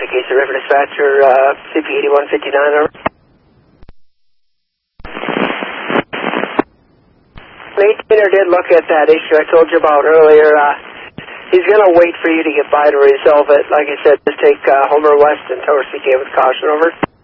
Casey River Dispatcher, CP8159, over. Maintainer did look at that issue I told you about earlier. He's going to wait for you to get by to resolve it. Like I said, just take Homer West and Tower CK with caution, over.